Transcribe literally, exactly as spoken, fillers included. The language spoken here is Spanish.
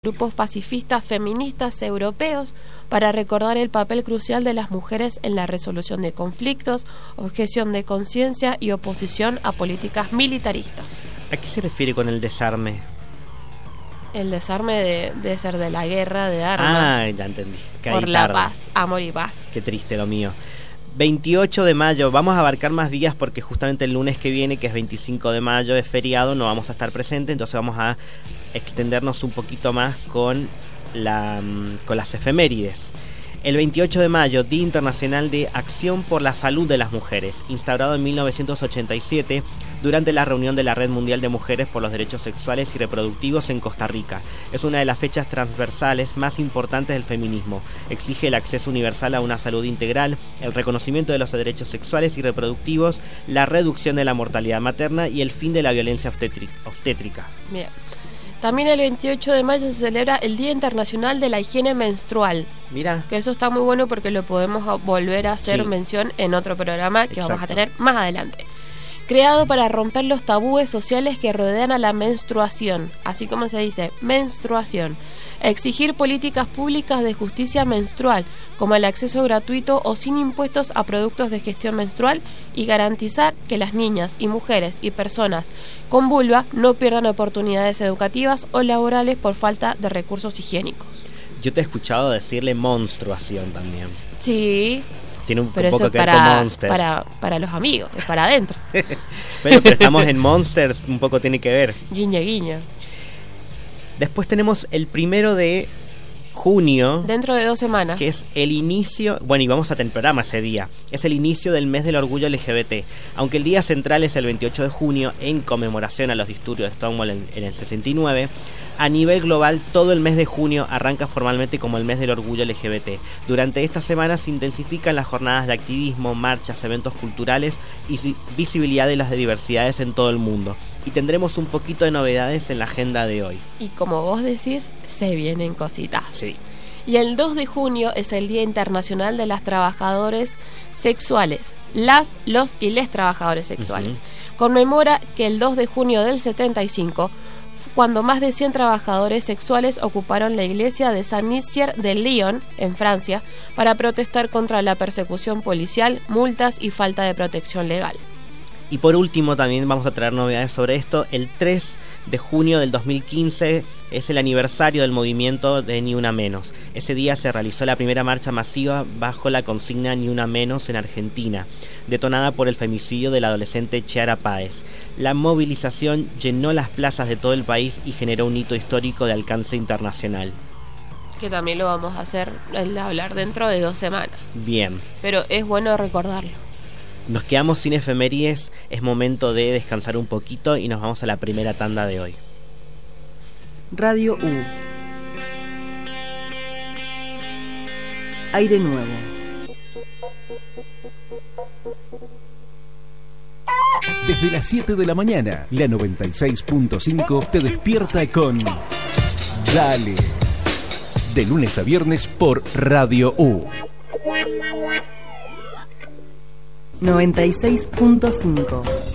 grupos pacifistas feministas europeos para recordar el papel crucial de las mujeres en la resolución de conflictos, objeción de conciencia y oposición a políticas militaristas. ¿A qué se refiere con el desarme? El desarme de, de ser de la guerra de armas. Ah, ya entendí. Caí por la tarde. paz, amor y paz. Qué triste lo mío. veintiocho de mayo, vamos a abarcar más días porque justamente el lunes que viene, que es veinticinco de mayo, es feriado, no vamos a estar presentes, entonces vamos a extendernos un poquito más con, la, con las efemérides. El veintiocho de mayo, Día Internacional de Acción por la Salud de las Mujeres, instaurado en mil novecientos ochenta y siete durante la reunión de la Red Mundial de Mujeres por los Derechos Sexuales y Reproductivos en Costa Rica. Es una de las fechas transversales más importantes del feminismo. Exige el acceso universal a una salud integral, el reconocimiento de los derechos sexuales y reproductivos, la reducción de la mortalidad materna y el fin de la violencia obstétrica. Bien. También el veintiocho de mayo se celebra el Día Internacional de la Higiene Menstrual. Mira. Que eso está muy bueno porque lo podemos volver a hacer Sí. mención en otro programa que Exacto. vamos a tener más adelante. Creado para romper los tabúes sociales que rodean a la menstruación, así como se dice, menstruación. Exigir políticas públicas de justicia menstrual, como el acceso gratuito o sin impuestos a productos de gestión menstrual, y garantizar que las niñas y mujeres y personas con vulva no pierdan oportunidades educativas o laborales por falta de recursos higiénicos. Yo te he escuchado decirle monstruación también. Sí, Tiene un, pero un eso poco es que ver con para, Monsters. para, para los amigos, es para adentro. Bueno, pero estamos en Monsters, un poco tiene que ver. Guiña, guiña. Después tenemos el primero de junio, Dentro de dos semanas. que es el inicio, bueno, y vamos a tener programa ese día, es el inicio del mes del orgullo L G B T. Aunque el día central es el veintiocho de junio, en conmemoración a los disturbios de Stonewall en, en el sesenta y nueve, a nivel global todo el mes de junio arranca formalmente como el mes del orgullo L G B T. Durante esta semana se intensifican las jornadas de activismo, marchas, eventos culturales y si- visibilidad de las diversidades en todo el mundo. Y tendremos un poquito de novedades en la agenda de hoy. Y como vos decís, se vienen cositas. Sí. Y el dos de junio es el Día Internacional de las Trabajadores Sexuales. Las, los y les trabajadores sexuales. Uh-huh. Conmemora que el dos de junio del setenta y cinco, cuando más de cien trabajadores sexuales ocuparon la iglesia de Saint-Nizier de Lyon, en Francia, para protestar contra la persecución policial, multas y falta de protección legal. Y por último también vamos a traer novedades sobre esto. El tres de junio del dos mil quince es el aniversario del movimiento de Ni Una Menos. Ese día se realizó la primera marcha masiva bajo la consigna Ni Una Menos en Argentina, detonada por el femicidio del adolescente Chiara Páez. La movilización llenó las plazas de todo el país y generó un hito histórico de alcance internacional. Que también lo vamos a hacer, el hablar dentro de dos semanas. Bien. Pero es bueno recordarlo. Nos quedamos sin efemérides, es momento de descansar un poquito y nos vamos a la primera tanda de hoy. Radio U. Aire nuevo. Desde las siete de la mañana, la noventa y seis punto cinco te despierta con Dale. De lunes a viernes por Radio U. noventa y seis punto cinco.